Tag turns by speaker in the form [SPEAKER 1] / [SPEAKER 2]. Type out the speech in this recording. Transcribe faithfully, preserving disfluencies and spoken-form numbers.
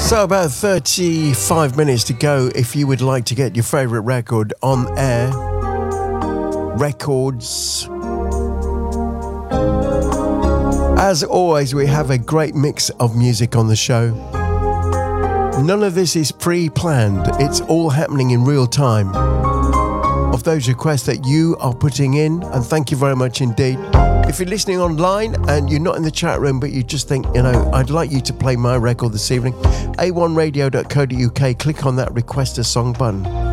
[SPEAKER 1] So about thirty-five minutes to go if you would like to get your favourite record on air. Records. As always, we have a great mix of music on the show. None of this is pre-planned. It's all happening in real time. Of those requests that you are putting in, and thank you very much indeed. If you're listening online and you're not in the chat room, but you just think, you know, I'd like you to play my record this evening, a one radio dot co dot uk, click on that request a song button.